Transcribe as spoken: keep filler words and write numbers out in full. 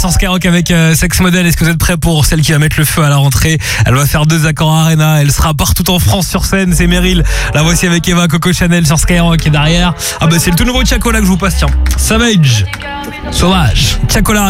Sur Skyrock avec euh, Sex Model, est-ce que vous êtes prêts pour celle qui va mettre le feu à la rentrée? Elle va faire deux accords Arena, elle sera partout en France sur scène, c'est Meryl. La voici avec Eva, Coco Chanel sur Skyrock et derrière. Ah bah c'est le tout nouveau Chacola que je vous passe, tiens. Savage, Sauvage, Chacola.